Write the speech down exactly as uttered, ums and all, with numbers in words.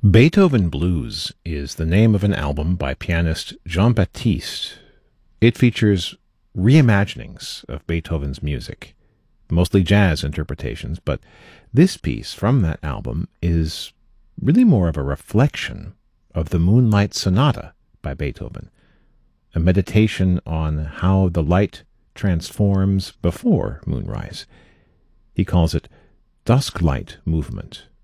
Beethoven Blues is the name of an album by pianist Jean-Baptiste. It features reimaginings of Beethoven's music, mostly jazz interpretations, but this piece from that album is really more of a reflection of the Moonlight Sonata by Beethoven, a meditation on how the light transforms before moonrise. He calls it Dusklight Movement.